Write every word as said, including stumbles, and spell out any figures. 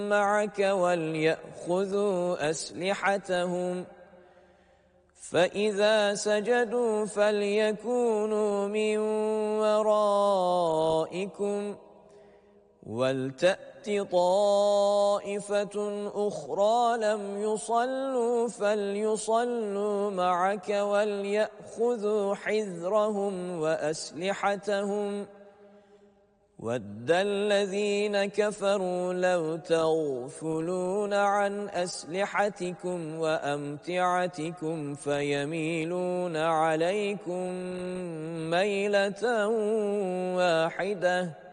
معك وليأخذوا أسلحتهم فإذا سجدوا فليكونوا من ورائكم ولتأت طائفة أخرى لم يصلوا فليصلوا معك وليأخذوا حذرهم وأسلحتهم وَدَّ الَّذِينَ كَفَرُوا لَوْ تَغْفُلُونَ عَنْ أَسْلِحَتِكُمْ وَأَمْتِعَتِكُمْ فَيَمِيلُونَ عَلَيْكُمْ مَيْلَةً وَاحِدَةً